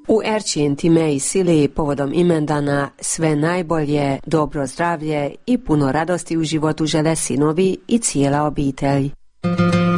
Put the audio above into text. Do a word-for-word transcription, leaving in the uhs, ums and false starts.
U Erčin time i Sili povodom imendana sve najbolje, dobro zdravlje i puno radosti u životu žele sinovi i cijela obitelj.